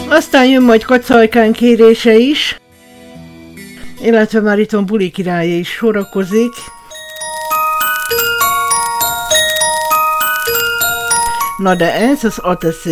Aztán jön majd Kacajkán kérése is, illetve már itt van Buli királya is sorakozik. Na de ez az Ateszé.